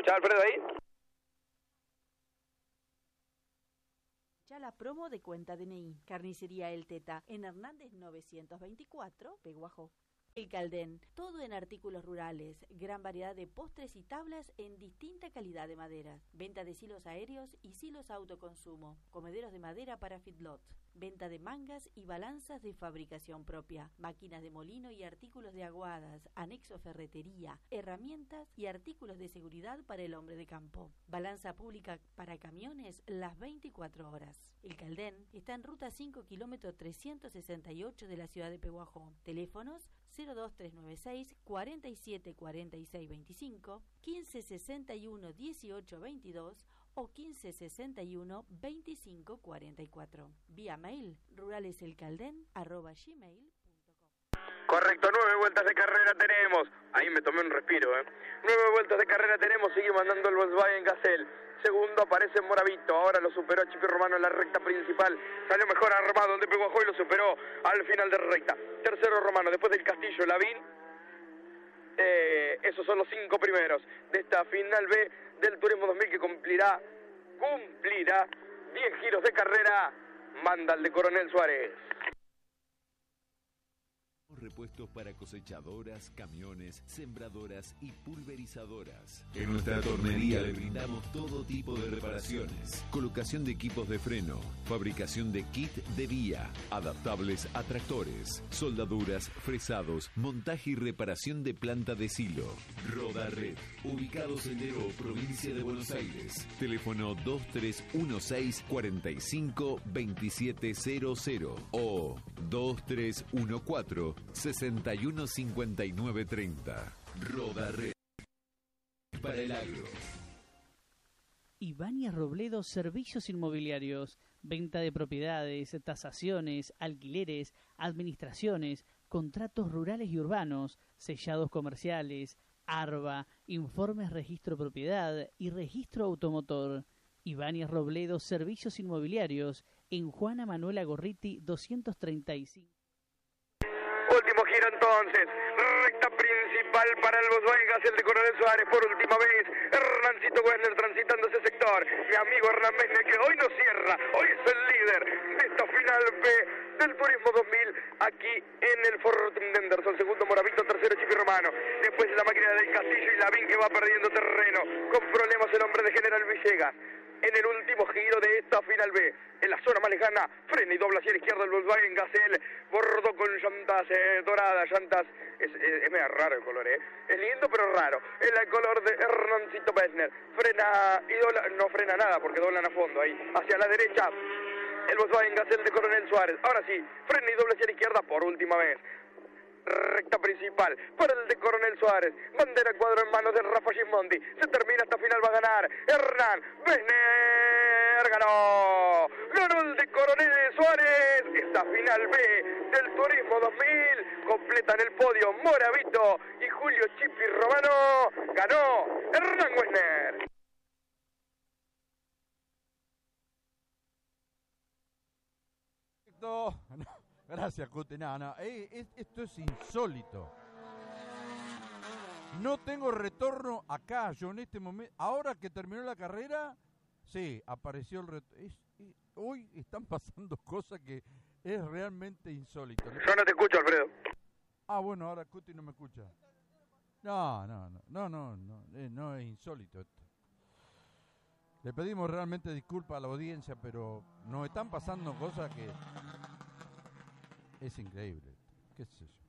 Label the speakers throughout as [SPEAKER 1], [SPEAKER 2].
[SPEAKER 1] ¿Está Alfredo ahí?
[SPEAKER 2] Ya la promo de cuenta DNI. Carnicería El Teta en Hernández 924, Peguajó. El Caldén, todo en artículos rurales, gran variedad de postres y tablas en distinta calidad de madera. Venta de silos aéreos y silos autoconsumo, comederos de madera para feedlot. Venta de mangas y balanzas de fabricación propia, máquinas de molino y artículos de aguadas, anexo ferretería, herramientas y artículos de seguridad para el hombre de campo. Balanza pública para camiones las 24 horas. El Caldén está en ruta 5 kilómetro 368 de la ciudad de Peguajó. Teléfonos 02396 47 46 25, 1561 18 22 o 1561 25 44. Vía mail ruraleselcalden@gmail.com.
[SPEAKER 1] Correcto, 9 vueltas de carrera tenemos. Ahí me tomé un respiro, 9 vueltas de carrera tenemos, sigue mandando el Volkswagen Gazelle. Segundo aparece Moravito, ahora lo superó Chipi Romano en la recta principal. Salió mejor armado donde Peguajó y lo superó al final de recta. Tercero Romano, después del Castillo Lavín. Esos son los 5 primeros de esta final B del Turismo 2000 que cumplirá 10 giros de carrera. Manda el de Coronel Suárez.
[SPEAKER 3] Repuestos para cosechadoras, camiones, sembradoras y pulverizadoras. En nuestra tornería le brindamos todo tipo de reparaciones. Colocación de equipos de freno, fabricación de kit de vía, adaptables a tractores, soldaduras, fresados, montaje y reparación de planta de silo. Rodared, ubicado Sendero, provincia de Buenos Aires. Teléfono 2316 45 2700 o 2314 615930. Rodared para el agro.
[SPEAKER 4] Ibáñez Robledo Servicios Inmobiliarios, venta de propiedades, tasaciones, alquileres, administraciones, contratos rurales y urbanos, sellados comerciales, ARBA, informes registro propiedad y registro automotor. Ibáñez Robledo Servicios Inmobiliarios en Juana Manuela Gorriti 235.
[SPEAKER 1] Último giro entonces, recta principal para el Volkswagen Gazelle de Coronel Suárez, por última vez, Hernancito Wessner transitando ese sector, mi amigo Hernán Mesner que hoy no cierra, hoy es el líder de esta final B del Turismo 2000, aquí en el Ford Henderson, segundo Moravito, tercero Chipi Romano, después la máquina del Castillo y Lavín que va perdiendo terreno, con problemas el hombre de General Villegas. En el último giro de esta final B, en la zona más lejana, frena y dobla hacia la izquierda el Volkswagen Gazelle, bordó con llantas doradas, llantas, es medio raro el color, es lindo pero raro, es el color de Hernancito Wessner, frena y dobla, no frena nada porque doblan a fondo ahí, hacia la derecha, el Volkswagen Gazelle de Coronel Suárez, ahora sí, frena y dobla hacia la izquierda por última vez. Recta principal para el de Coronel Suárez, bandera cuadro en manos de Rafa Gismondi, se termina esta final, va a ganar Hernán Mesner, ganó el de Coronel Suárez, esta final B del Turismo 2000, completan el podio Moravito y Julio Chipi Romano, ganó Hernán Mesner.
[SPEAKER 5] No. Gracias, Cuti. No, esto es insólito. No tengo retorno acá, yo en este momento. Ahora que terminó la carrera, sí, apareció el retorno. Hoy están pasando cosas que es realmente insólito.
[SPEAKER 1] Yo no te escucho, Alfredo.
[SPEAKER 5] Ah, bueno, ahora Cuti no me escucha. No es insólito esto. Le pedimos realmente disculpas a la audiencia, pero nos están pasando cosas que... Es increíble, qué sé yo.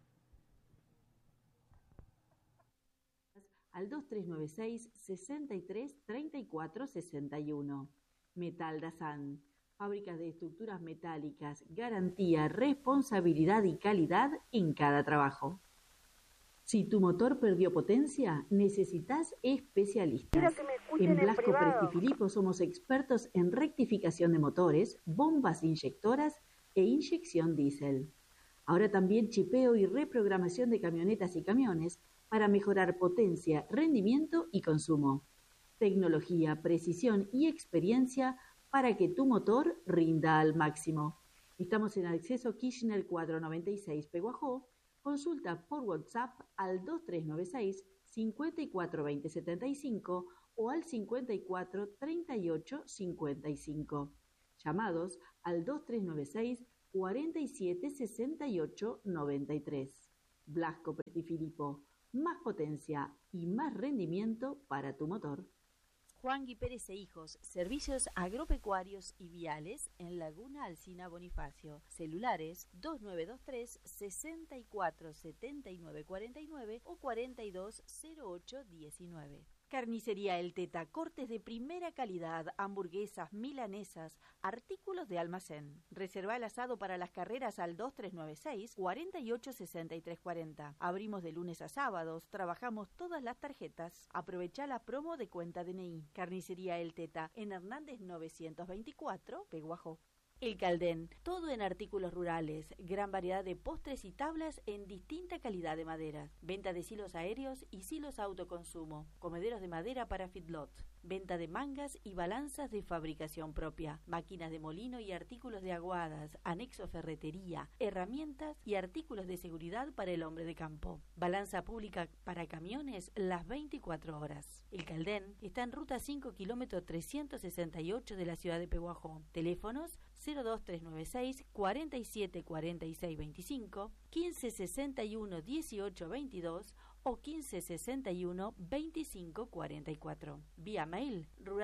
[SPEAKER 2] Al 2396 63 34 61. Metal Dazan. Fábricas de estructuras metálicas, garantía, responsabilidad y calidad en cada trabajo. Si tu motor perdió potencia, necesitas especialistas. En Blasco Presti Filippo somos expertos en rectificación de motores, bombas inyectoras e inyección diésel. Ahora también chipeo y reprogramación de camionetas y camiones para mejorar potencia, rendimiento y consumo. Tecnología, precisión y experiencia para que tu motor rinda al máximo. Estamos en Acceso Kirchner 496 Peguajó. Consulta por WhatsApp al 2396 54 20 75 o al 54 38 55. Llamados al 2396 47 68 93. Blasco Pettifilippo, más potencia y más rendimiento para tu motor. Juan Gui Pérez e Hijos, servicios agropecuarios y viales en Laguna Alsina Bonifacio. Celulares 2923 64 79 49 o 42 08 19. Carnicería El Teta, cortes de primera calidad, hamburguesas, milanesas, artículos de almacén. Reserva el asado para las carreras al 2396 48 63 40. Abrimos de lunes a sábados, trabajamos todas las tarjetas. Aprovecha la promo de cuenta DNI. Carnicería El Teta, en Hernández 924, Peguajó. El Caldén, todo en artículos rurales, gran variedad de postres y tablas en distinta calidad de maderas. Venta de silos aéreos y silos autoconsumo, comederos de madera para feedlot. Venta de mangas y balanzas de fabricación propia, máquinas de molino y artículos de aguadas, anexo ferretería, herramientas y artículos de seguridad para el hombre de campo. Balanza pública para camiones las 24 horas. El Caldén está en ruta 5 kilómetro 368 de la ciudad de Peguajó. Teléfonos 02396 47 46 25, 1561 18 22 o 1561 25 44. Vía mail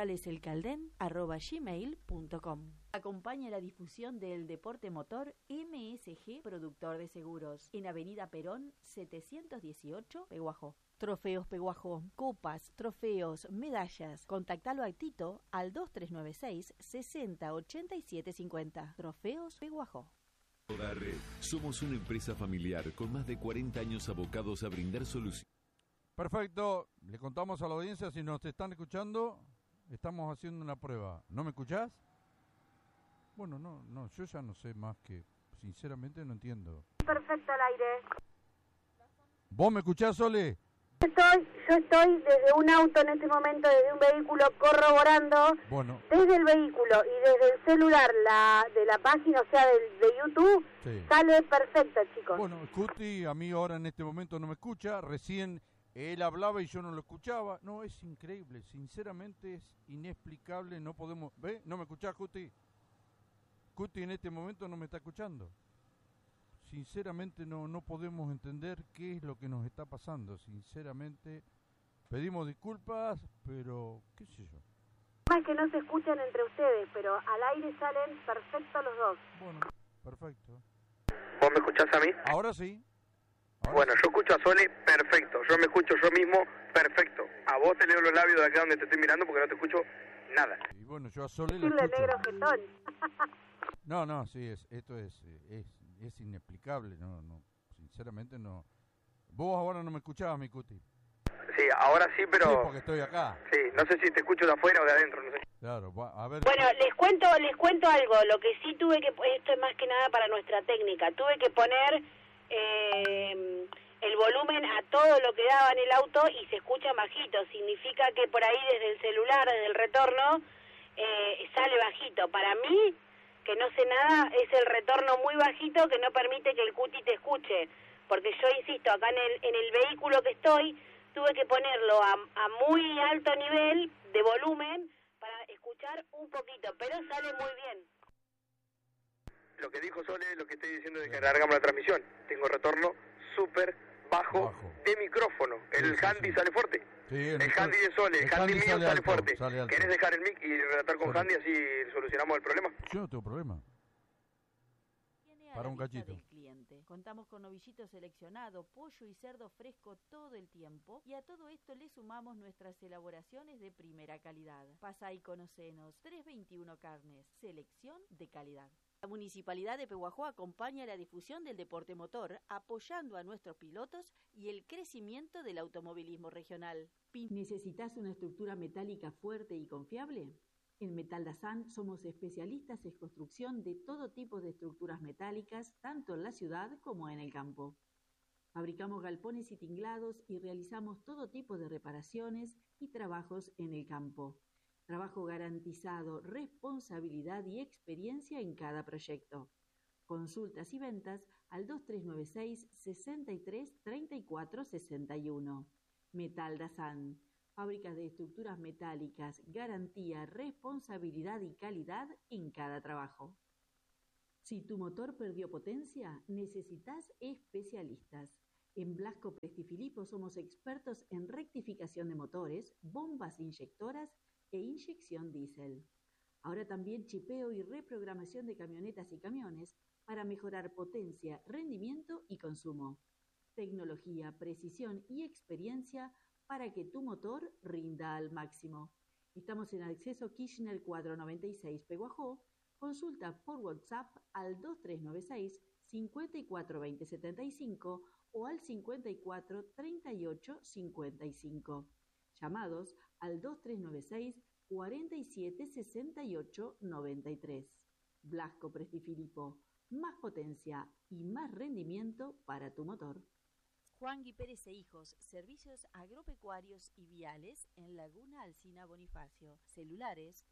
[SPEAKER 2] ruraleselcalden@gmail.com. Acompaña la difusión del deporte motor MSG Productor de Seguros en Avenida Perón 718, Peguajó. Trofeos Peguajó, copas, trofeos, medallas. Contactalo a Tito al 2396 60 87 50. Trofeos Peguajó.
[SPEAKER 3] Toda Red. Somos una empresa familiar con más de 40 años abocados a brindar soluciones.
[SPEAKER 5] Perfecto, le contamos a la audiencia, si nos están escuchando, estamos haciendo una prueba. ¿No me escuchás? Bueno, no, yo ya no sé más que, sinceramente no entiendo.
[SPEAKER 6] Perfecto al aire.
[SPEAKER 5] ¿Vos me escuchás, Sole?
[SPEAKER 6] Yo estoy desde un auto en este momento, desde un vehículo corroborando,
[SPEAKER 5] Bueno,
[SPEAKER 6] desde el vehículo y desde el celular de la página, o sea, de YouTube,
[SPEAKER 5] sí.
[SPEAKER 6] sale perfecto, chicos.
[SPEAKER 5] Bueno, Cuti a mí ahora en este momento no me escucha, recién él hablaba y yo no lo escuchaba. No, es increíble, sinceramente es inexplicable, no podemos... ¿Ve? ¿No me escuchás, Cuti? Cuti en este momento no me está escuchando. Sinceramente no podemos entender qué es lo que nos está pasando. Sinceramente pedimos disculpas, pero qué sé yo.
[SPEAKER 6] Más que no se escuchan entre ustedes, pero al aire salen perfectos los dos.
[SPEAKER 5] Bueno, perfecto.
[SPEAKER 1] ¿Vos me escuchás a mí?
[SPEAKER 5] Ahora sí.
[SPEAKER 1] Bueno, yo escucho a Sole, perfecto. Yo me escucho yo mismo, perfecto. A vos te leo los labios de acá donde te estoy mirando porque no te escucho nada.
[SPEAKER 5] Y bueno, yo a Sole le
[SPEAKER 6] Decirle
[SPEAKER 5] escucho.
[SPEAKER 6] negro jetón.
[SPEAKER 5] No, sí, esto es inexplicable, no, sinceramente no. Vos ahora no me escuchabas, mi Cuti.
[SPEAKER 1] Sí, ahora sí, pero...
[SPEAKER 5] Sí, porque estoy acá.
[SPEAKER 1] Sí, no sé si te escucho de afuera o de adentro, no sé.
[SPEAKER 5] Claro, a ver.
[SPEAKER 6] Bueno, les cuento algo. Lo que sí tuve que... Esto es más que nada para nuestra técnica. Tuve que poner el volumen a todo lo que daba en el auto y se escucha bajito. Significa que por ahí desde el celular, desde el retorno, sale bajito. Para mí, que no sé nada, es el retorno muy bajito que no permite que el Cuti te escuche. Porque yo insisto, acá en el vehículo que estoy, tuve que ponerlo a muy alto nivel de volumen para escuchar un poquito, pero sale muy bien.
[SPEAKER 1] Lo que dijo Sole es lo que estoy diciendo de que alargamos la transmisión. Tengo retorno súper bajo de micrófono. El handy sale fuerte.
[SPEAKER 5] Sí,
[SPEAKER 1] el handy de Sole, el handy mío sale fuerte.
[SPEAKER 5] Alto.
[SPEAKER 1] ¿Querés dejar el mic y relatar con handy así solucionamos el problema?
[SPEAKER 5] Yo no tengo problema. Para un gallito.
[SPEAKER 2] Del cliente. Contamos con novillito seleccionado, pollo y cerdo fresco todo el tiempo y a todo esto le sumamos nuestras elaboraciones de primera calidad. Pasa y conocenos. 321 Carnes, selección de calidad. La Municipalidad de Peguajó acompaña la difusión del deporte motor, apoyando a nuestros pilotos y el crecimiento del automovilismo regional. ¿Necesitas una estructura metálica fuerte y confiable? En Metal Dazán somos especialistas en construcción de todo tipo de estructuras metálicas, tanto en la ciudad como en el campo. Fabricamos galpones y tinglados y realizamos todo tipo de reparaciones y trabajos en el campo. Trabajo garantizado, responsabilidad y experiencia en cada proyecto. Consultas y ventas al 2396 63 34 61. Metal Dazan. Fábricas de estructuras metálicas, garantía, responsabilidad y calidad en cada trabajo. Si tu motor perdió potencia, necesitas especialistas. En Blasco Prestifilipo somos expertos en rectificación de motores, bombas inyectoras e inyección diésel. Ahora también chipeo y reprogramación de camionetas y camiones para mejorar potencia, rendimiento y consumo. Tecnología, precisión y experiencia para que tu motor rinda al máximo. Estamos en Acceso Kirchner 496 Peguajó. Consulta por WhatsApp al 2396 542075 o al 54 38 55. Llamados al 2396 47 68 93. Blasco Prestifilipo. Más potencia y más rendimiento para tu motor. Juan Gui Pérez e Hijos, servicios agropecuarios y viales en Laguna Alsina Bonifacio. Celulares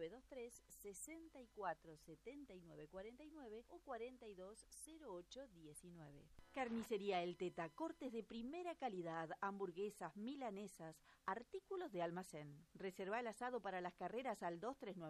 [SPEAKER 2] 2923-647949 o 420819. Carnicería El Teta, cortes de primera calidad, hamburguesas, milanesas, artículos de almacén. Reserva el asado para las carreras al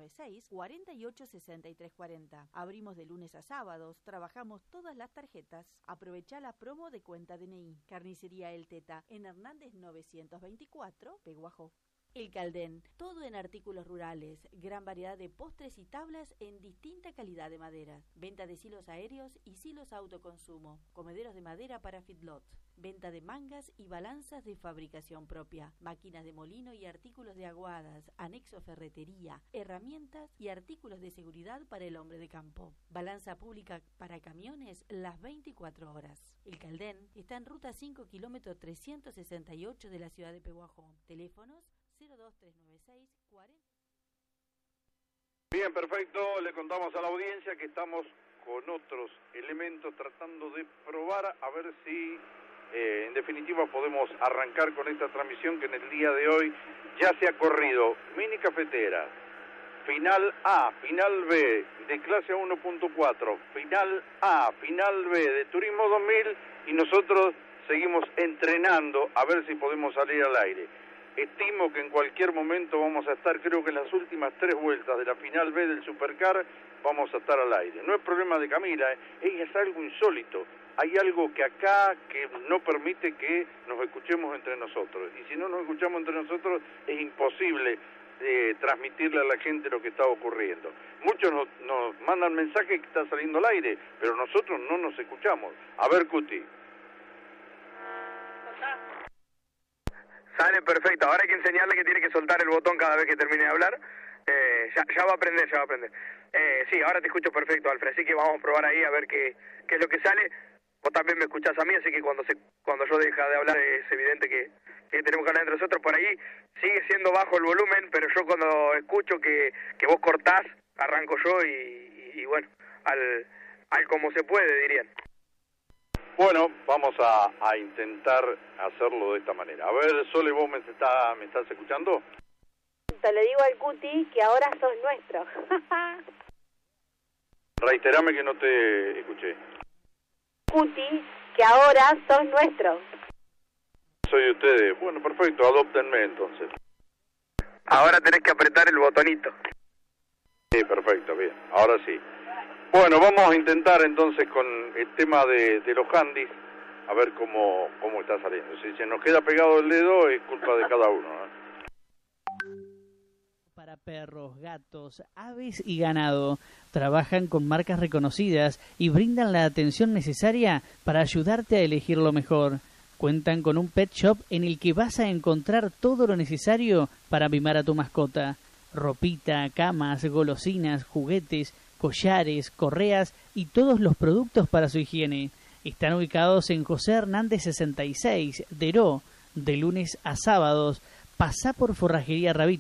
[SPEAKER 2] 2396-486340. Abrimos de lunes a sábados, trabajamos todas las tarjetas. Aprovecha la promo de cuenta DNI. Carnicería El Teta, en Hernández 924, Peguajó. El Caldén, todo en artículos rurales, gran variedad de postres y tablas en distinta calidad de madera. Venta de silos aéreos y silos autoconsumo, comederos de madera para feedlot. Venta de mangas y balanzas de fabricación propia, máquinas de molino y artículos de aguadas, anexo ferretería, herramientas y artículos de seguridad para el hombre de campo. Balanza pública para camiones las 24 horas. El Caldén está en ruta 5 kilómetro 368 de la ciudad de Peguajó. Teléfonos 02396 40.
[SPEAKER 5] Bien, perfecto. Le contamos a la audiencia que estamos con otros elementos tratando de probar a ver si en definitiva podemos arrancar con esta transmisión que en el día de hoy ya se ha corrido mini cafetera, final A, final B de clase 1.4, final A, final B de Turismo 2000 y nosotros seguimos entrenando a ver si podemos salir al aire. Estimo que en cualquier momento vamos a estar, creo que en las últimas 3 vueltas de la final B del Supercar vamos a estar al aire. No es problema de Camila, ella es algo insólito. Hay algo que acá que no permite que nos escuchemos entre nosotros. Y si no nos escuchamos entre nosotros es imposible transmitirle a la gente lo que está ocurriendo. Muchos nos mandan mensajes que está saliendo al aire, pero nosotros no nos escuchamos. A ver, Cuti.
[SPEAKER 1] Sale perfecto, ahora hay que enseñarle que tiene que soltar el botón cada vez que termine de hablar. Ya va a aprender, sí, ahora te escucho perfecto, Alfred, así que vamos a probar ahí a ver qué es lo que sale. Vos también me escuchás a mí, así que cuando yo deja de hablar es evidente que tenemos que hablar entre nosotros. Por ahí sigue siendo bajo el volumen, pero yo cuando escucho que vos cortás, arranco yo y bueno, al como se puede, dirían.
[SPEAKER 5] Bueno, vamos a intentar hacerlo de esta manera. A ver, Sole, ¿vos me estás escuchando?
[SPEAKER 6] Te le digo al Cuti que ahora sos nuestro.
[SPEAKER 5] Reiterame que no te escuché.
[SPEAKER 6] Cuti, que ahora sos nuestro.
[SPEAKER 5] Soy de ustedes. Bueno, perfecto, adóptenme entonces.
[SPEAKER 1] Ahora tenés que apretar el botonito.
[SPEAKER 5] Sí, perfecto, bien, ahora sí. Bueno, vamos a intentar entonces con el tema de los handys, a ver cómo está saliendo. Si se nos queda pegado el dedo es culpa de cada uno, ¿no?
[SPEAKER 4] Para perros, gatos, aves y ganado. Trabajan con marcas reconocidas y brindan la atención necesaria para ayudarte a elegir lo mejor. Cuentan con un pet shop en el que vas a encontrar todo lo necesario para mimar a tu mascota. Ropita, camas, golosinas, juguetes, collares, correas y todos los productos para su higiene. Están ubicados en José Hernández 66, Deró, de lunes a sábados. Pasá por Forrajería Rabito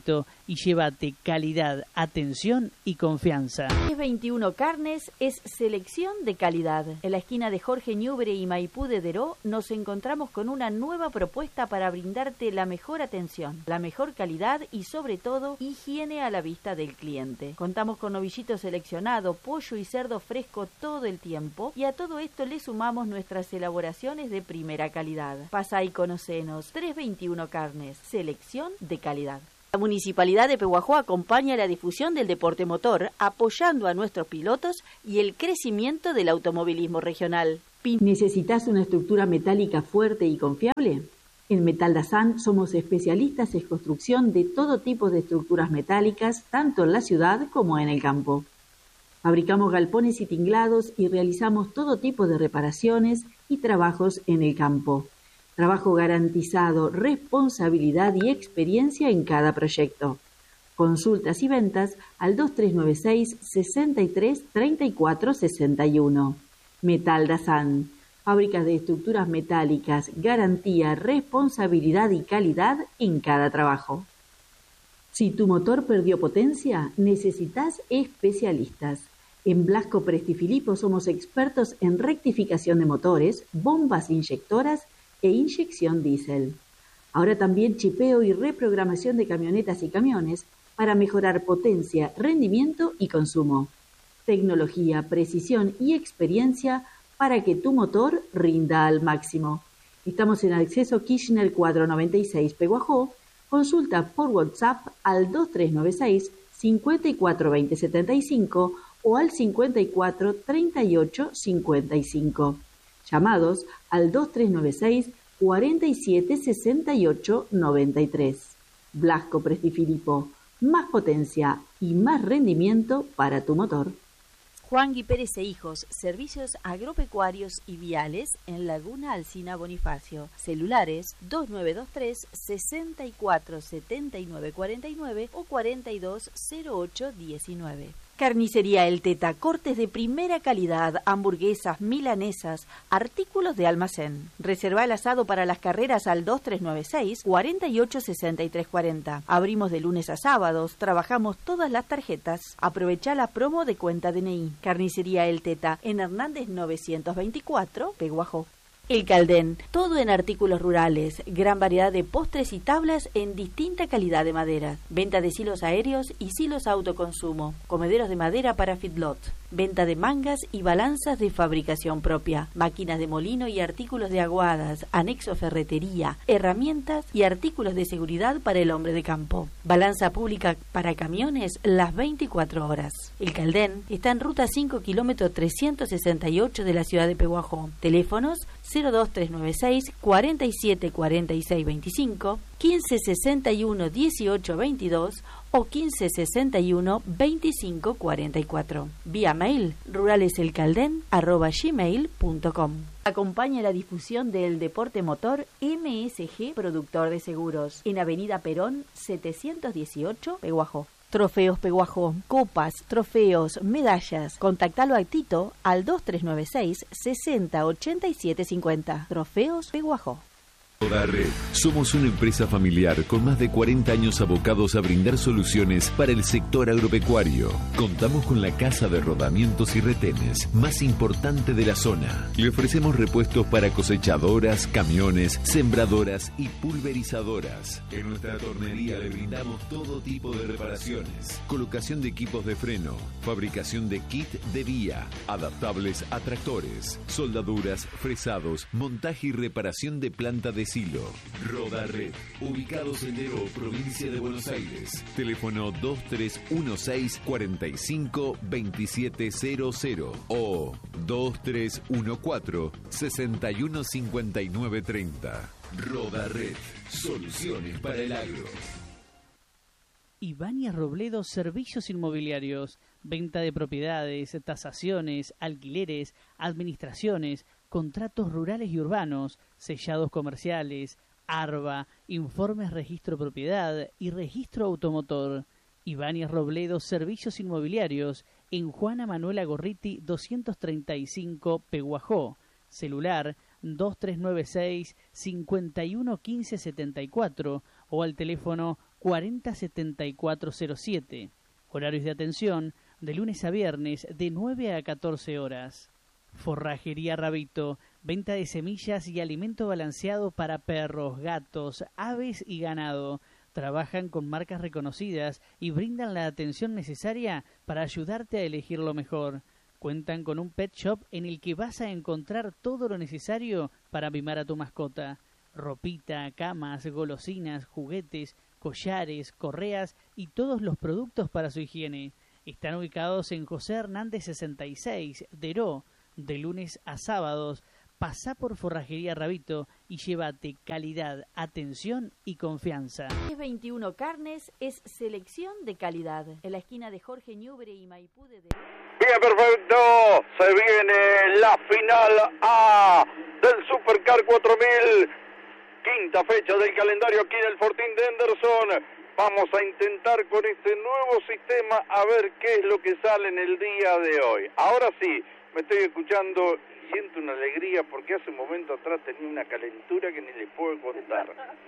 [SPEAKER 4] y llévate calidad, atención y confianza.
[SPEAKER 2] 21 Carnes es selección de calidad. En la esquina de Jorge Ñubre y Maipú de Deró nos encontramos con una nueva propuesta para brindarte la mejor atención, la mejor calidad y sobre todo higiene a la vista del cliente. Contamos con novillito seleccionado, pollo y cerdo fresco todo el tiempo y a todo esto le sumamos nuestras elaboraciones de primera calidad. Pasa y conocenos. 321 Carnes, selección de calidad. La Municipalidad de Pehuajó acompaña la difusión del deporte motor, apoyando a nuestros pilotos y el crecimiento del automovilismo regional.
[SPEAKER 7] ¿Necesitas una estructura metálica fuerte y confiable? En Metal Dazán somos especialistas en construcción de todo tipo de estructuras metálicas, tanto en la ciudad como en el campo. Fabricamos galpones y tinglados y realizamos todo tipo de reparaciones y trabajos en el campo. Trabajo garantizado, responsabilidad y experiencia en cada proyecto. Consultas y ventas al 2396 63 34 61. Metal Dazán. Fábricas de estructuras metálicas, garantía, responsabilidad y calidad en cada trabajo. Si tu motor perdió potencia, necesitas especialistas. En Blasco Prestifilipo somos expertos en rectificación de motores, bombas inyectoras e inyección diésel. Ahora también chipeo y reprogramación de camionetas y camiones para mejorar potencia, rendimiento y consumo. Tecnología, precisión y experiencia para que tu motor rinda al máximo. Estamos en Acceso Kirchner 496 Pehuajó. Consulta por WhatsApp al 2396 542075 o al 54 38 55. Llamados al 2396 47 68 93. Blasco Prestifilipo, más potencia y más rendimiento para tu motor.
[SPEAKER 2] Juan Gui Pérez e Hijos, servicios agropecuarios y viales en Laguna Alsina Bonifacio. Celulares 2923 64 79 49 o 42 08 19. Carnicería El Teta, cortes de primera calidad, hamburguesas, milanesas, artículos de almacén. Reserva el asado para las carreras al 2396 48 63 40. Abrimos de lunes a sábados, trabajamos todas las tarjetas. Aprovecha la promo de cuenta DNI. Carnicería El Teta, en Hernández 924, Pehuajó. El Caldén, todo en artículos rurales, gran variedad de postres y tablas en distinta calidad de madera. Venta de silos aéreos y silos autoconsumo, comederos de madera para feedlot. Venta de mangas y balanzas de fabricación propia, máquinas de molino y artículos de aguadas, anexo ferretería, herramientas y artículos de seguridad para el hombre de campo. Balanza pública para camiones las 24 horas. El Caldén está en ruta 5 kilómetro 368 de la ciudad de Pehuajó. Teléfonos 02396 47 46 25, 1561 18 22 o 1561 25 44. Vía mail ruraleselcalden@gmail.com. Acompaña la difusión del deporte motor MSG Productor de Seguros en Avenida Perón 718 Pehuajó. Trofeos Pehuajó, copas, trofeos, medallas. Contactalo a Tito al 2396 60 87 50. Trofeos Pehuajó.
[SPEAKER 3] Roda Red. Somos una empresa familiar con más de 40 años abocados a brindar soluciones para el sector agropecuario. Contamos con la casa de rodamientos y retenes más importante de la zona. Le ofrecemos repuestos para cosechadoras, camiones, sembradoras y pulverizadoras. En nuestra tornería le brindamos todo tipo de reparaciones. Colocación de equipos de freno, fabricación de kit de vía, adaptables a tractores, soldaduras, fresados, montaje y reparación de planta de silo. Roda Red, ubicados en Deró, provincia de Buenos Aires. Teléfono 2316 45 2700 o 2314 61 59 30. Roda Red, soluciones para el agro.
[SPEAKER 4] Ibáñez Robledo, servicios inmobiliarios, venta de propiedades, tasaciones, alquileres, administraciones, contratos rurales y urbanos, sellados comerciales, ARBA, informes registro propiedad y registro automotor. Ibáñez Robledo, servicios inmobiliarios, en Juana Manuela Gorriti 235 Pehuajó. Celular 2396 51 15 74 o al teléfono 407407. Horarios de atención de lunes a viernes de 9 a 14 horas. Forrajería Rabito, venta de semillas y alimento balanceado para perros, gatos, aves y ganado. Trabajan con marcas reconocidas y brindan la atención necesaria para ayudarte a elegir lo mejor. Cuentan con un pet shop en el que vas a encontrar todo lo necesario para mimar a tu mascota. Ropita, camas, golosinas, juguetes, collares, correas y todos los productos para su higiene. Están ubicados en José Hernández 66, Deró, de lunes a sábados. Pasá por Forrajería Rabito y llévate calidad, atención y confianza.
[SPEAKER 2] 21 Carnes es selección de calidad. En la esquina de Jorge Ñubre y Maipú de...
[SPEAKER 1] Bien, perfecto. Se viene la final A del Supercar 4000. Quinta fecha del calendario aquí en el Fortín de Henderson. Vamos a intentar con este nuevo sistema a ver qué es lo que sale en el día de hoy. Ahora sí, me estoy escuchando, siento una alegría porque hace un momento atrás tenía una calentura que ni les puedo contar.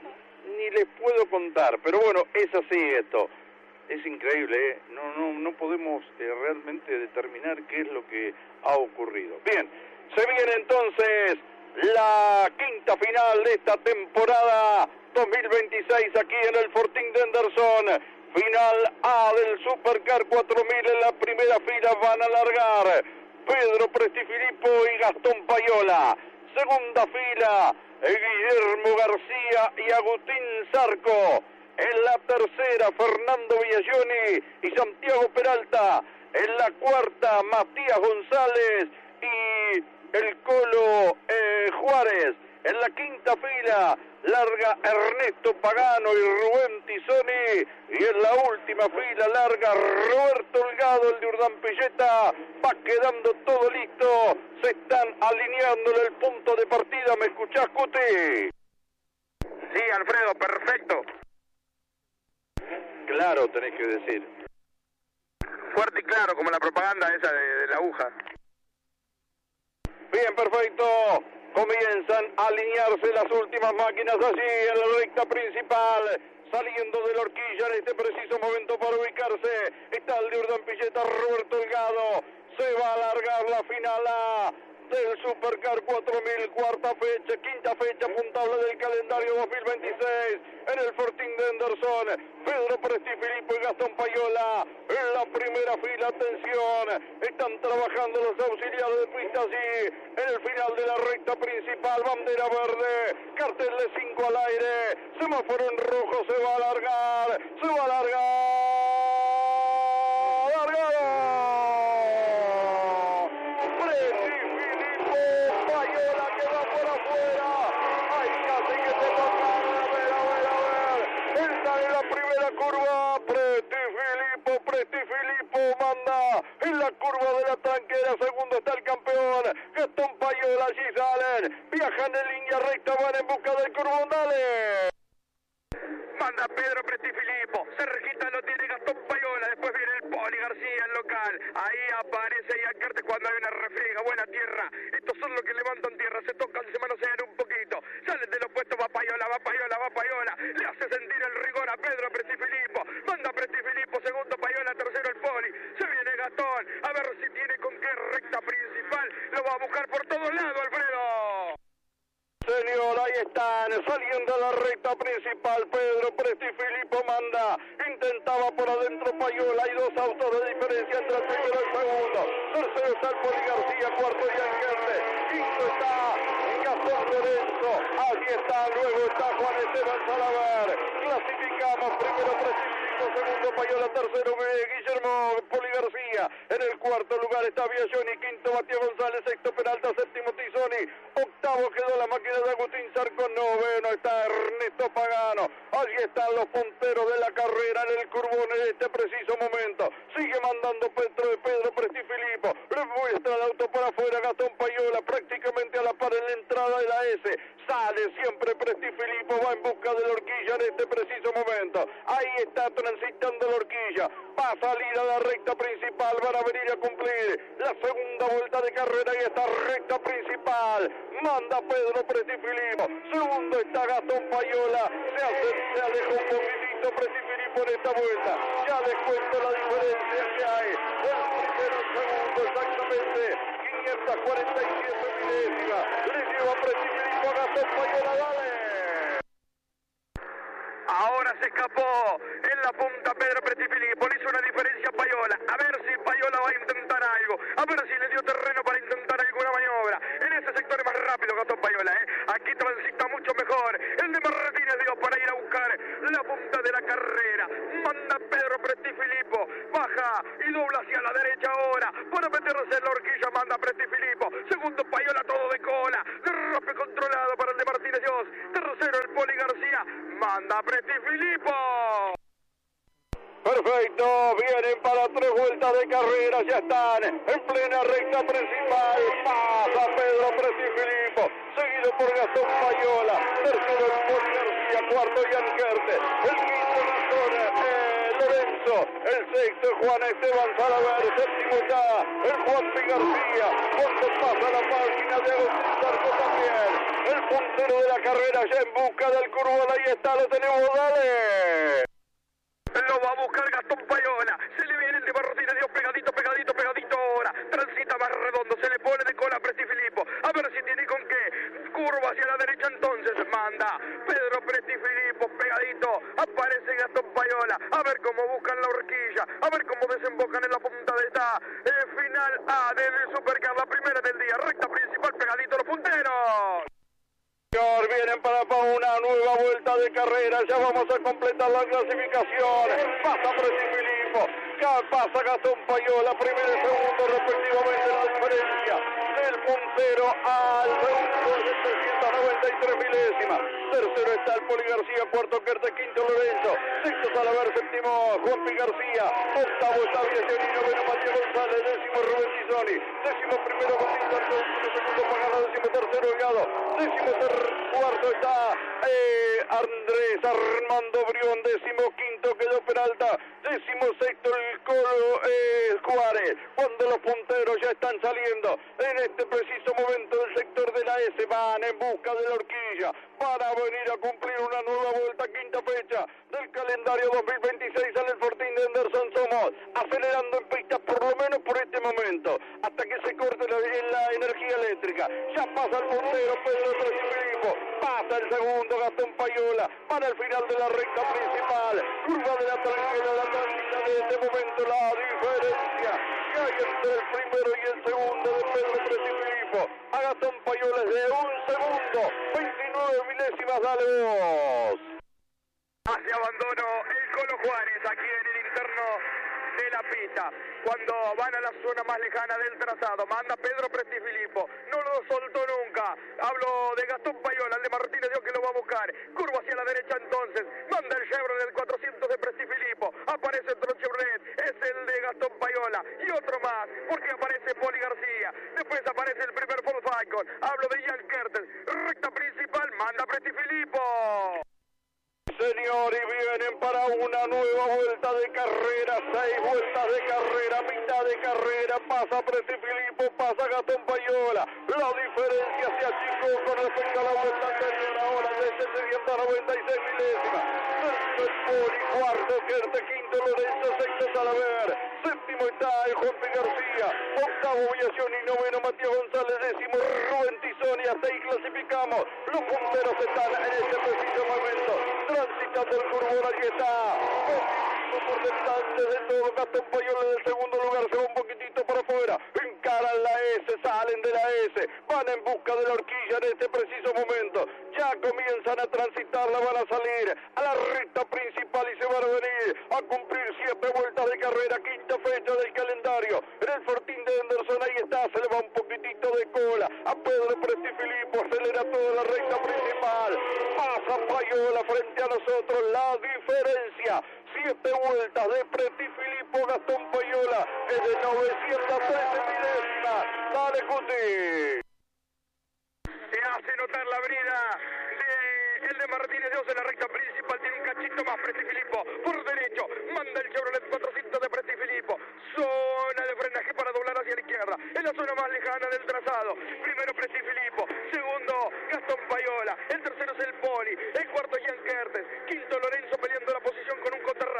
[SPEAKER 1] Ni les puedo contar, pero bueno, es así esto. Es increíble, ¿eh? No podemos realmente determinar qué es lo que ha ocurrido. Bien, se viene entonces la quinta final de esta temporada 2026 aquí en el Fortín de Henderson. Final A del Supercar 4000. En la primera fila van a largar Pedro Prestifilippo y Gastón Payola. Segunda fila, Guillermo García y Agustín Zarco. En la tercera, Fernando Villalloni y Santiago Peralta. En la cuarta, Matías González y el Colo Juárez. En la quinta fila larga Ernesto Pagano y Rubén Tizoni. Y en la última fila larga Roberto Holgado, el de Urdampilleta. Va quedando todo listo. Se están alineando en el punto de partida. ¿Me escuchás, Cuti? Sí, Alfredo, perfecto. Claro, tenés que decir. Fuerte y claro, como la propaganda esa de la aguja. Bien, perfecto. Comienzan a alinearse las últimas máquinas allí en la recta principal. Saliendo de la horquilla en este preciso momento para ubicarse. Está el de Urdampilleta, Roberto Holgado. Se va a alargar la final A del Supercar 4000, cuarta fecha, quinta fecha puntable del calendario 2026 en el Fortín de Henderson. Pedro Prestifilippo y Gastón Payola en la primera fila. Atención, están trabajando los auxiliares de pista allí en el final de la recta principal. Bandera verde, cartel de 5 al aire, semáforo en rojo. Se va a alargar, se va a alargar. ¡Largado! Payola que va por afuera. Ay, casi que se toca. A ver. Entra en la primera curva. Prestifilippo manda en la curva de la tranquera. Segundo está el campeón Gastón Payola. Allí salen, viajan en línea recta, van en busca del curvón. Dale. Manda Pedro Prestifilippo, cerquita lo tiene Gastón Payola, después viene el Poli García, el local, ahí aparece Iacarte cuando hay una refriega, buena tierra, estos son los que levantan tierra, se tocan, se manosean un poquito, salen del opuesto, va Payola, le hace sentir el rigor a Pedro Prestifilippo, manda Prestifilippo, segundo Payola, tercero el Poli, se viene Gastón, a ver si tiene con qué recta principal, lo va a buscar por todos lados, Alfredo. Señor, ahí están, saliendo a la recta principal, Pedro Prestifilippo manda, intentaba por adentro Payola, hay dos autos de diferencia entre el primero y el segundo, tercero está el Poli García, cuarto Iacarte, quinto está Gastón Lorenzo, allí está, luego está Juan Esteban Salaver, clasificamos, primero Prestifilippo, segundo Payola, tercero Guillermo Poli García, en el cuarto lugar está Villalloni, quinto Matías González, sexto Peralta, séptimo Tizoni, octavo quedó la máquina de Agustín Zarco, noveno está Ernesto Pagano, allí están los punteros de la carrera en el curvón en este preciso momento, sigue mandando Pedro Prestifilippo, le muestra el auto para afuera, Gastón Payola prácticamente a la par en la entrada de la S, sale siempre Prestifilippo, va en busca de la horquilla en este preciso momento, ahí está transitando la horquilla, va a salir a la recta principal, van a venir a cumplir la segunda vuelta de carrera y esta recta principal, manda Pedro Prestifilippo, segundo está Gastón Payola, se aleja un poquitito Pedro Preti-Filippo en esta vuelta. Ya les cuento la diferencia que hay. El primero, segundo, exactamente 547 milésimas. Le lleva Preti-Filippo a Gastón Payola, dale. Ahora se escapó en la punta Pedro Preti-Filippo, le hizo una diferencia a Payola. A ver si Payola va a intentar algo, a ver si le dio terreno para intentar alguna maniobra. En ese sector es más rápido Gastón Payola, Aquí transita mucho mejor el de Martínez Dios para ir a buscar la punta de la carrera. Manda Pedro Preti-Filippo, baja y dobla hacia la derecha ahora para meterse en la horquilla. Manda Preti-Filippo, segundo Payola todo de cola, derrape controlado para el de Martínez Dios. Tercero el Poli García, manda Preti-Filippo. Perfecto, vienen para 3 vueltas de carrera, ya están en plena recta principal. Pasa Pedro Preti-Filippo, seguido por Gastón Payola, tercero el Poli García, cuarto Jan Kertes, el quinto Lorenzo, el sexto Juan Esteban Salaver, séptimo está el Juan P. García, cuarto pasa la página de Agustín Zarco también, el puntero de la carrera ya en busca del Curval, ahí está, lo tenemos, dale. Lo va a buscar Gastón Payola, se le viene el de Martínez Dios pegadito ahora, transita más redondo, se le pone de cola a Preti-Filippo, a ver si tiene con qué, curva hacia la derecha entonces, manda Pedro Preti-Filippo pegadito, aparece Gastón Payola, a ver cómo buscan la horquilla, a ver cómo desembocan en la punta de esta final A del Supercar, la primera del día, recta principal pegadito los punteros. Vienen para una nueva vuelta de carrera, ya vamos a completar la clasificación. Pasa Preti-Filippo, pasa Gastón Payola, primero y segundo respectivamente, la diferencia del puntero al segundo de 393 milésimas. Tercero está el Poli García, cuarto Kertes, quinto Lorenzo, sexto Salaver, séptimo Juan P. García, octavo está Villacionino, noveno Matías González, décimo Rubén Tizoni, décimo primero Agustín Zarco, segundo Pagano, décimo tercero Delgado, décimo cuarto está Andrés Armando Brión, décimo quinto quedó Peralta, décimo sexto el Colo Juárez, cuando los punteros ya están saliendo en este preciso momento del sector de la S, van en busca de la horquilla para venir a cumplir una nueva vuelta, quinta fecha del calendario 2026, sale el Fortín de Anderson Somos, acelerando en pista por lo menos por este momento, hasta que se corte la energía eléctrica, ya pasa el puntero Pedro Preti-Filippo, pasa el segundo Gastón Payola, para el final de la recta principal, curva de la tranquila de este momento, la diferencia que hay entre el primero y el segundo de Pedro Preti-Filippo, a Gastón Payola es de un segundo, 29 milésimas, dale vos. Hace abandono el Colo Juárez aquí en el interno de la pista, cuando van a la zona más lejana del trazado, manda Pedro Preti-Filippo, no lo soltó nunca, hablo de Gastón Payola, el de Martínez Dios que lo va a buscar, curva hacia la derecha entonces, manda el Chevrolet del 400 de Preti-Filippo, aparece otro Chevrolet, es el de Gastón Payola, y otro más, porque aparece Poli García, después aparece el primer Ford Falcon, hablo de Jan Kertes, recta principal, manda Preti-Filippo. Señor, y vienen para una nueva vuelta de carrera, 6 vueltas de carrera, mitad de carrera, pasa Preti-Filippo, pasa Gastón Payola, la diferencia se achicó con respecto a la vuelta anterior, ahora de 796 milésimas, sexto el Poli, cuarto Kertes, quinto Lorenzo, sexto Salaver, séptimo está el Juan P. García, octavo Villación y noveno Matías González, décimo Rubén Tizoni, hasta ahí clasificamos, los punteros están en este preciso momento, transitando el Curvón, allí está, por delante de todo Gastón Payola del segundo lugar, se va un poquitito para afuera, encaran la S, salen de la S, van en busca de la horquilla en este preciso momento, ya comienzan a transitarla, van a salir a la recta principal y se van a venir a cumplir 7 vueltas de carrera, quinta fecha del calendario, en el Fortín de Anderson, ahí está, se le va un poquitito de cola a Pedro Preti-Filippo, acelera toda la recta principal, pasa Payola frente a nosotros, la diferencia, 7 vueltas de Preti-Filippo, Gastón Payola, es de 913 milésimas, dale Cuti. Se hace notar la brida de el de Martínez Dios en la recta principal, tiene un cachito más Preti-Filippo, por derecho, manda el Chevrolet 400 de Preti-Filippo, zona de frenaje para doblar hacia la izquierda, en la zona más lejana del trazado, primero Preti-Filippo, segundo Gastón Payola, el tercero es el Poli, el cuarto Jan Kertes, quinto Lorenzo peleando la posición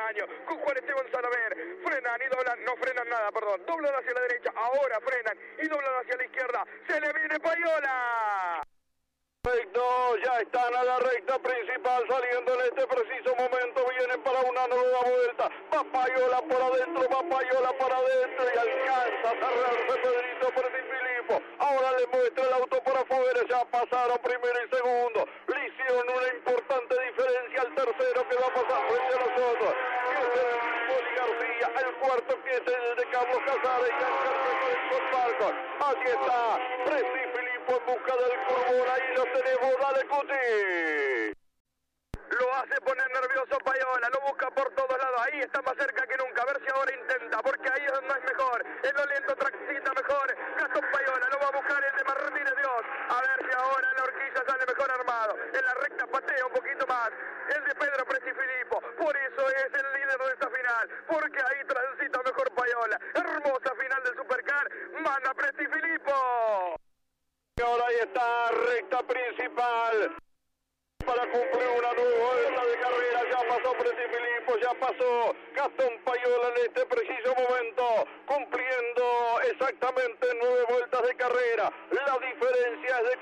[SPEAKER 1] daño. Con Juan Esteban Salaver. Frenan y doblan. No frenan nada, perdón. Doblan hacia la derecha. Ahora frenan y doblan hacia la izquierda. Se le viene Payola.
[SPEAKER 8] Perfecto, ya están a la recta principal saliendo en este preciso momento, vienen para una nueva vuelta, va Payola por adentro, va Payola para adentro y alcanza a cerrarse Pedrito Preti-Filippo, ahora le muestra el auto por afuera, ya pasaron primero y segundo, le hicieron una importante diferencia al tercero que va a pasar frente a nosotros, que es el Poli García, el cuarto que es el de Carlos Casares y el tercero con Marcos, aquí está Preti-Filippo en busca del curbón, ahí lo tenemos, dale Cuti.
[SPEAKER 1] Lo hace poner nervioso Payola, lo busca por todos lados, ahí está más cerca que nunca, a ver si ahora intenta, porque ahí es donde es mejor, en lo lento transita mejor, Gastón Payola, lo va a buscar el de Martínez Dios, a ver si ahora en la horquilla sale mejor armado, en la recta patea un poquito más, el de Pedro Preti-Filippo, por eso es el líder de esta final, porque ahí transita mejor Payola, hermosa final del Supercar, manda Preti-Filippo.
[SPEAKER 8] Y ahora ahí está, recta principal, para cumplir una nueva vuelta de carrera, ya pasó Preti-Filippo, ya pasó Gastón Payola en este preciso momento, cumpliendo exactamente 9 vueltas de carrera, la diferencia es de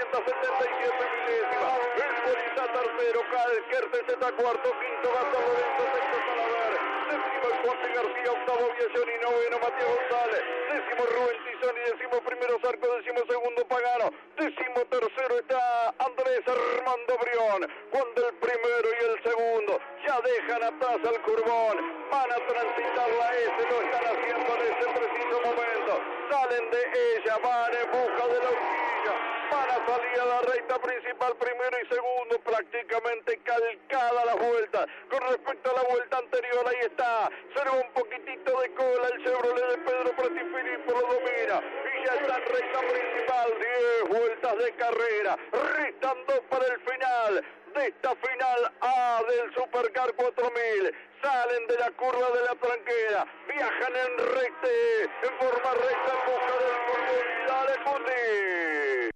[SPEAKER 8] 477 milésimas, el Poli está tercero, Kertes está cuarto, quinto Gastón Lorenzo, sexto Salaver, séptimo el Poli García, octavo Biagioni, noveno Matías González, décimo Rubén Tizoni, décimo primero Zarco, décimo segundo Pagano, décimo tercero está Andrés Armando Brión, cuando el primero y el segundo ya dejan atrás al curbón, van a transitar la S, lo están haciendo en este preciso momento, salen de ella, van en busca de la horquilla, van a salir a la recta principal primero y segundo, prácticamente calcada la vuelta, con respecto a la vuelta anterior, ahí está, se ve un poquitito de cola, el Chevrolet de Pedro Preti-Filippo lo domina, y ya está en recta principal, 10 vueltas de carrera, restan 2 para el final, de esta final A del Supercar 4000, salen de la curva de la tranquera, viajan en recta, en forma recta en busca del curbón y dale Cuti.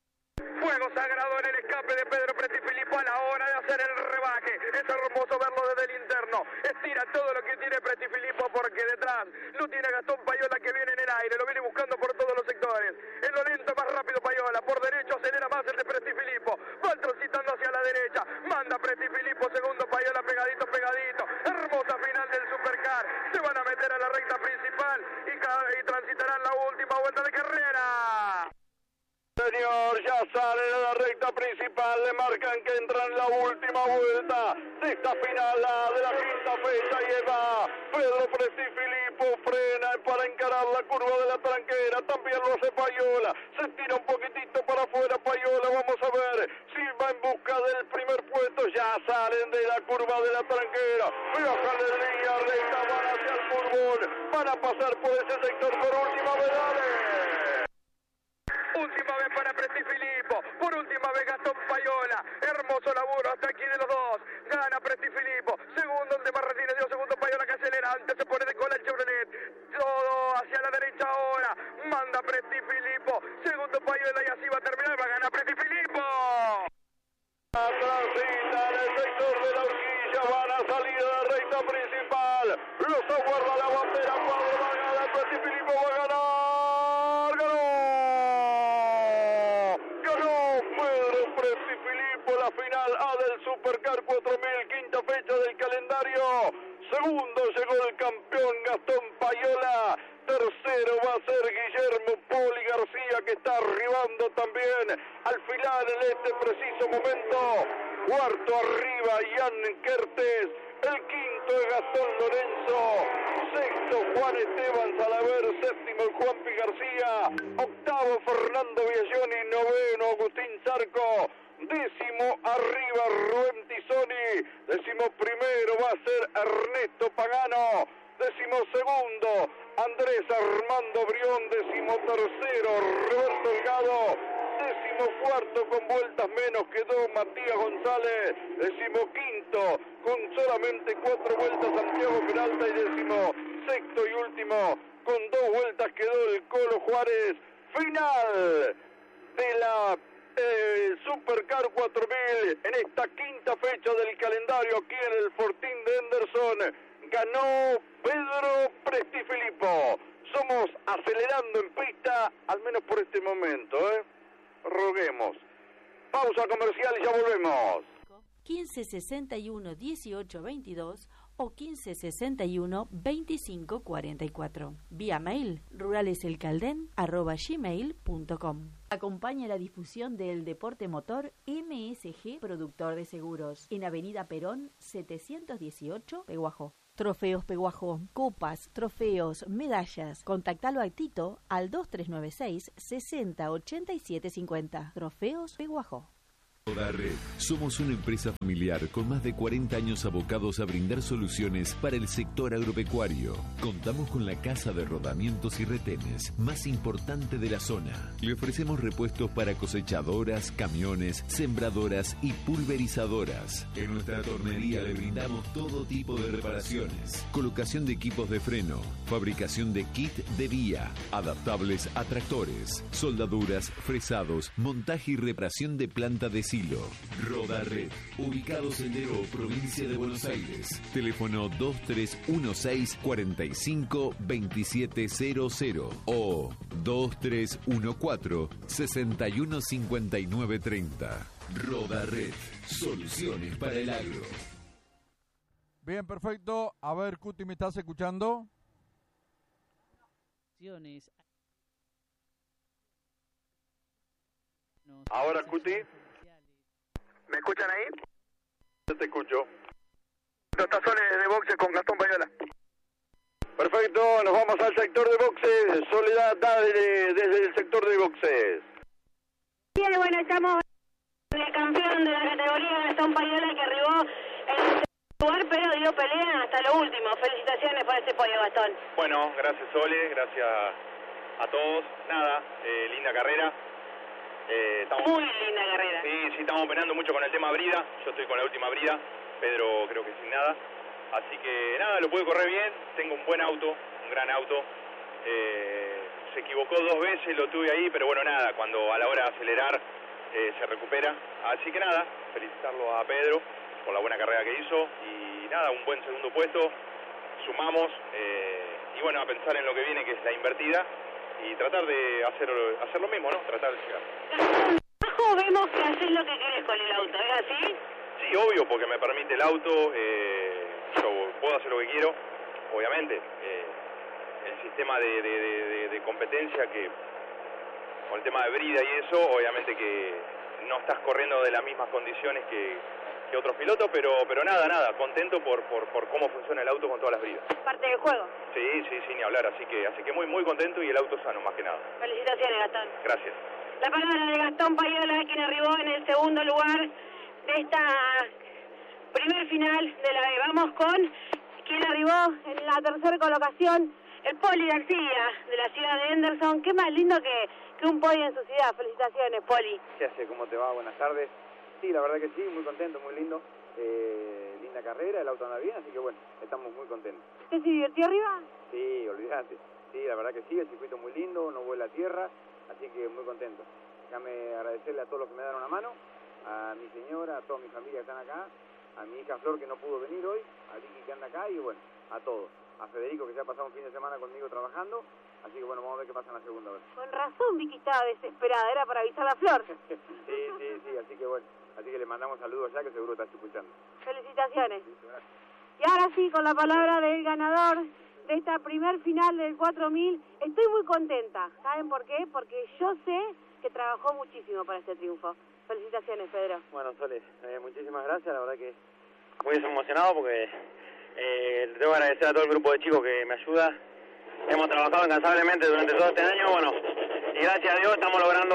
[SPEAKER 1] Fuego sagrado en el escape de Pedro Preti-Filippo a la hora de hacer el rebaje. Es hermoso verlo desde el interno. Estira todo lo que tiene Preti-Filippo porque detrás no tiene a Gastón Payola que viene en el aire. Lo viene buscando por todos los sectores. En lo lento más rápido Payola. Por derecho acelera más el de Preti-Filippo. Va transitando hacia la derecha. Manda Preti-Filippo. Segundo Payola pegadito, pegadito. Hermosa final del Supercar. Se van a meter a la recta principal y transitarán la última vuelta de carrera.
[SPEAKER 8] Señor, ya salen a la recta principal, le marcan que entra en la última vuelta de esta final de la quinta fecha y va Pedro Preti-Filippo, frena para encarar la curva de la tranquera, también lo hace Payola, se tira un poquitito para afuera Payola, vamos a ver si va en busca del primer puesto, ya salen de la curva de la tranquera, viajan en línea recta, van hacia el curbón, van a pasar por ese sector por última vez, dale.
[SPEAKER 1] Última vez para Preti-Filippo, por última vez Gastón Payola, hermoso laburo hasta aquí de los dos, gana Preti-Filippo, segundo el de Martínez Dios, segundo Payola que acelera, antes se pone de cola el Chevrolet, todo hacia la derecha ahora, manda Preti-Filippo, segundo Payola y así va a terminar, va a ganar Preti-Filippo.
[SPEAKER 8] Transita en el sector de la horquilla, van a salir a la recta principal, los aguarda la bandera, cuadro va a ganar, Preti-Filippo va a ganar. La final A del Supercar 4000, quinta fecha del calendario. Segundo llegó el campeón Gastón Payola. Tercero va a ser Guillermo Poli García, que está arribando también al final en este preciso momento. Cuarto arriba Ian Kertes. El quinto es Gastón Lorenzo. Sexto Juan Esteban Salaver. Séptimo el Juanpi García. Octavo Fernando Biagioni. Noveno Agustín Zarco. Décimo arriba Rubén Tizoni, décimo primero va a ser Ernesto Pagano, décimo segundo Andrés Armando Brión, décimo tercero Roberto Delgado, décimo cuarto con vueltas menos quedó Matías González, décimo quinto con solamente 4 vueltas Santiago Peralta y décimo sexto y último con 2 vueltas quedó el Colo Juárez. Final de la Supercar 4000 en esta quinta fecha del calendario aquí en el Fortín de de Henderson. Ganó Pedro Prestifilippo. Somos acelerando en pista, al menos por este momento, Roguemos. Pausa comercial y ya volvemos.
[SPEAKER 2] 1561 18 22 o 1561 25 44. Vía mail ruraleselcalden@gmail.com. Acompaña la difusión del deporte motor MSG Productor de Seguros en Avenida Perón 718, Peguajó. Trofeos Peguajó, copas, trofeos, medallas. Contactalo a Tito al 2396 60 87 50. Trofeos Peguajó.
[SPEAKER 3] Roda Red. Somos una empresa familiar con más de 40 años abocados a brindar soluciones para el sector agropecuario. Contamos con la casa de rodamientos y retenes más importante de la zona. Le ofrecemos repuestos para cosechadoras, camiones, sembradoras y pulverizadoras. En nuestra tornería le brindamos todo tipo de reparaciones. Colocación de equipos de freno, fabricación de kit de vía, adaptables a tractores, soldaduras, fresados, montaje y reparación de planta de silo. Roda Red, ubicados en Deró, provincia de Buenos Aires. Teléfono 2316 45 2700 o 2314 61 59 30. Roda Red, soluciones para el agro.
[SPEAKER 5] Bien, perfecto. A ver, Cuti, ¿me estás escuchando?
[SPEAKER 8] Ahora, Cuti.
[SPEAKER 1] ¿Me escuchan ahí?
[SPEAKER 8] Yo te escucho.
[SPEAKER 1] Los tazones de boxe con Gastón Payola.
[SPEAKER 8] Perfecto, nos vamos al sector de boxes. Soledad desde el sector de boxes.
[SPEAKER 6] Bien, bueno, estamos con el campeón de la categoría, Gastón Payola, que arribó en el lugar, pero dio pelea hasta lo último. Felicitaciones por ese podio, Gastón.
[SPEAKER 9] Bueno, gracias Sole, gracias a todos. Nada, linda carrera.
[SPEAKER 6] Muy linda carrera.
[SPEAKER 9] Sí, estamos penando mucho con el tema brida. Yo estoy con la última brida, Pedro creo que sin nada. Así que nada, lo pude correr bien. Tengo un buen auto, un gran auto. Se equivocó 2 veces, lo tuve ahí, pero bueno, nada, cuando a la hora de acelerar se recupera. Así que nada, felicitarlo a Pedro por la buena carrera que hizo. Y nada, un buen segundo puesto. Sumamos y bueno, a pensar en lo que viene, que es la invertida. Y tratar de hacer lo mismo, ¿no? Tratar de llegar.
[SPEAKER 6] Abajo vemos que haces lo que querés con el auto, ¿es así?
[SPEAKER 9] Sí, obvio, porque me permite el auto, yo puedo hacer lo que quiero, obviamente. El sistema de competencia, que con el tema de brida y eso, obviamente que no estás corriendo de las mismas condiciones que otros pilotos, pero nada, contento por cómo funciona el auto con todas las bridas.
[SPEAKER 6] Parte del juego.
[SPEAKER 9] Sí, ni hablar, así que muy contento y el auto sano, más que nada.
[SPEAKER 6] Felicitaciones, Gastón.
[SPEAKER 9] Gracias.
[SPEAKER 6] La palabra de Gastón Payola, quien arribó en el segundo lugar de esta primer final de la B. Vamos con quien arribó en la tercera colocación, el Poli García, de la ciudad de Henderson. Qué más lindo que un podio en su ciudad. Felicitaciones, Poli.
[SPEAKER 10] ¿Qué hace? ¿Cómo te va? Buenas tardes. Sí, la verdad que sí, muy contento, muy lindo. Linda carrera, el auto anda bien, así que bueno, estamos muy contentos.
[SPEAKER 6] ¿Te se divirtió arriba?
[SPEAKER 10] Sí, olvídate. Sí, la verdad que sí, el circuito muy lindo, no vuela a tierra, así que muy contento. Déjame agradecerle a todos los que me dieron una mano, a mi señora, a toda mi familia que están acá, a mi hija Flor que no pudo venir hoy, a Vicky que anda acá y bueno, a todos. A Federico que ya ha pasado un fin de semana conmigo trabajando, así que bueno, vamos a ver qué pasa en la segunda vez.
[SPEAKER 6] Con razón Vicky estaba desesperada, era para avisar a Flor.
[SPEAKER 10] sí, así que bueno, así que le mandamos saludos ya que seguro está escuchando.
[SPEAKER 6] Felicitaciones. Y ahora sí, con la palabra del ganador de esta primer final del 4000, estoy muy contenta. ¿Saben por qué? Porque yo sé que trabajó muchísimo para este triunfo. Felicitaciones, Pedro.
[SPEAKER 10] Bueno, Sole, muchísimas gracias, la verdad que muy emocionado porque tengo que agradecer a todo el grupo de chicos que me ayuda. Hemos trabajado incansablemente durante todo este año, bueno, y gracias a Dios estamos logrando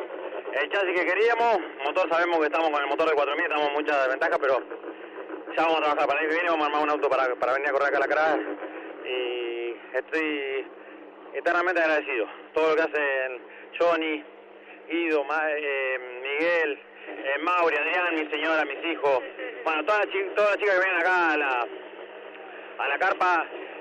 [SPEAKER 10] el chasis que queríamos. Motor, sabemos que estamos con el motor de 4000, estamos en mucha desventaja, pero ya vamos a trabajar para el año que viene, vamos a armar un auto para venir a correr acá a la carrera. Y estoy eternamente agradecido. Todo lo que hacen Johnny, Guido, Miguel, Mauri, Adrián, mi señora, mis hijos, bueno, todas las chicas que vienen acá a la carpa,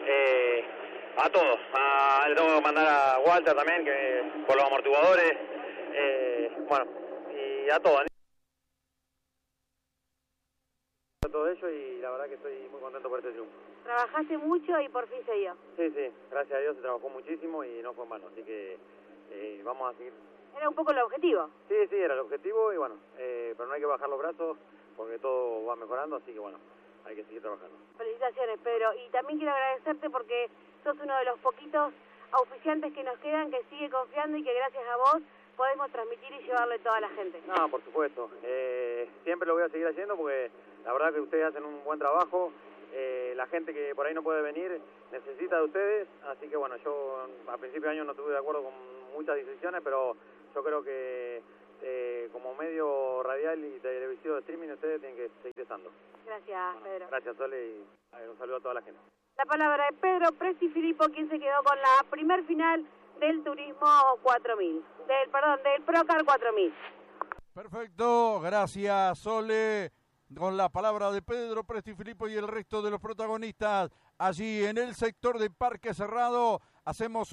[SPEAKER 10] a todos. Le tengo que mandar a Walter también, que por los amortiguadores, bueno, y a todos. todo ello y la verdad que estoy muy contento por este triunfo.
[SPEAKER 6] Trabajaste mucho y por fin se dio.
[SPEAKER 10] Sí, gracias a Dios se trabajó muchísimo y no fue en vano, así que vamos a seguir.
[SPEAKER 6] Era un poco el objetivo.
[SPEAKER 10] Sí, era el objetivo y bueno, pero no hay que bajar los brazos porque todo va mejorando, así que bueno, hay que seguir trabajando.
[SPEAKER 6] Felicitaciones, Pedro, y también quiero agradecerte porque sos uno de los poquitos auspiciantes que nos quedan, que sigue confiando y que gracias a vos podemos transmitir y llevarle a toda la gente.
[SPEAKER 10] No, por supuesto, siempre lo voy a seguir haciendo porque la verdad que ustedes hacen un buen trabajo, la gente que por ahí no puede venir necesita de ustedes, así que bueno, yo a principio de año no estuve de acuerdo con muchas decisiones, pero yo creo que como medio radial y televisivo de streaming ustedes tienen que seguir estando.
[SPEAKER 6] Gracias, Pedro.
[SPEAKER 10] Gracias, Sole, y un saludo a toda la gente.
[SPEAKER 6] La palabra de Pedro Presti-Filippo, quien se quedó con la primer final del Turismo 4000, del Procar 4000.
[SPEAKER 5] Perfecto, gracias, Sole. Con la palabra de Pedro Presti-Filippo y el resto de los protagonistas allí en el sector de Parque Cerrado, hacemos